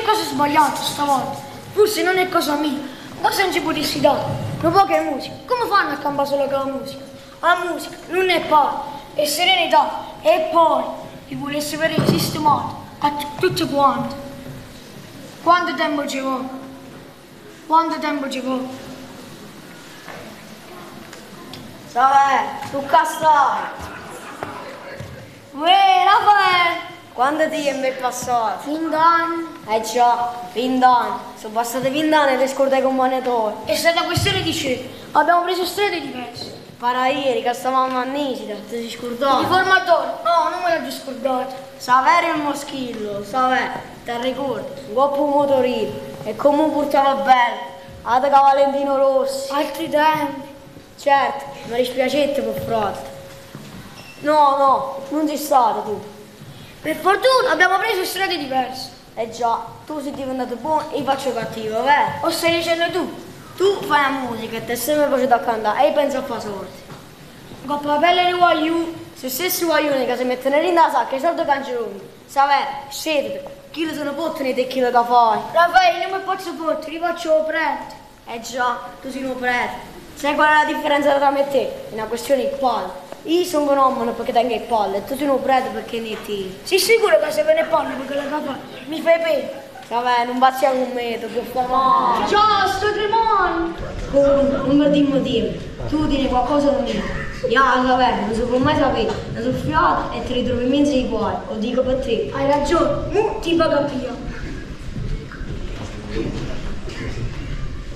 cosa sbagliata stavolta. Forse non è cosa mia, ma se non ci potessi dare, non può che musica. Come fanno a campare solo con la musica? La musica non è pace, è serenità, e poi ti volessi vedere sistemato a tutti quanti. Quanto tempo ci vuole? Quanto tempo ci vuole? Savè, tu castai? Uè, Raffaele! Quanto tempo è passato? Fin d'anni. Già, 20 anni. Sono passati 20 anni e le scordai con monetore. È stata questione di scelta. Abbiamo preso strade diverse. Para ieri che stavamo a Nisida, ti sei scordato? Riformatore? No, non me l'ho già scordato. Savere il moschillo, savè, ti ricordi? Un coppo motorino e come portava bello. Ada Valentino Rossi. Altri tempi. Certo, mi dispiacete per frate. No, non sei stato tu. Per fortuna abbiamo preso strade diverse. Già, tu sei diventato buono e io faccio cattivo, vero? O stai dicendo tu? Tu fai la musica e ti è sempre piaciuto a cantare e io penso a fare sorti. Coppa la pelle di guagliù. Se stessi guaglioni che si mettono in la sacca e soldi canceroni, sapere, scegliete, chi lo sono poteri e chi lo da fai. Raffaele, non mi posso portare, li faccio prete. Già, tu sei un prete. Sai qual è la differenza tra me e te? È una questione di palle. Io sono un uomo perché tengo il palle e tu sei un prete perché ne ti. Sei sicuro che se ve ne parli perché la capa mi fai bene? Vabbè, non bazziamo con me, ti può fare male. Già, sto tremando. Comunque, non mi dimmi dire. Tu dire qualcosa non dico. Io vabbè, non si può mai sapere. Mi sono fiato e ti ritrovi in mezzo ai guai. Lo dico per te. Hai ragione, ti paga via.